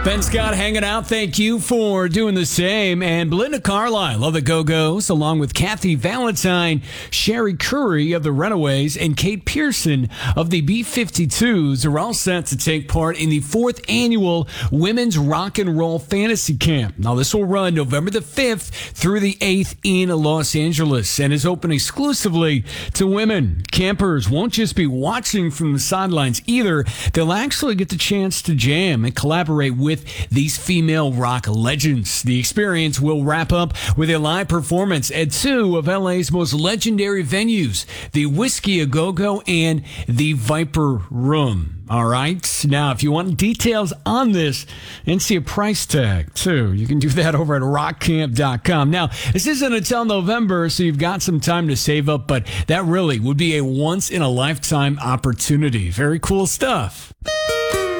Ben Scott hanging out. Thank you for doing the same. And Belinda Carlisle of the Go-Go's, along with Kathy Valentine, Sherry Curry of the Runaways, and Kate Pearson of the B-52s are all set to take part in the 4th annual Women's Rock and Roll Fantasy Camp. Now, this will run November the 5th through the 8th in Los Angeles and is open exclusively to women. Campers won't just be watching from the sidelines either. They'll actually get the chance to jam and collaborate with these female rock legends. The experience will wrap up with a live performance at 2 of LA's most legendary venues, the Whiskey A Go-Go and the Viper Room. All right. Now, if you want details on this and see a price tag, too, you can do that over at rockcamp.com. Now, this isn't until November, so you've got some time to save up, but that really would be a once-in-a-lifetime opportunity. Very cool stuff.